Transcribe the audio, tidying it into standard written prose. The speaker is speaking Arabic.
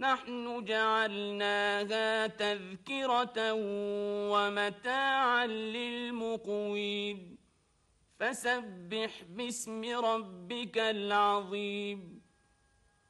نحن جعلناها تذكرة ومتاعا للمقوين فسبح باسم ربك العظيم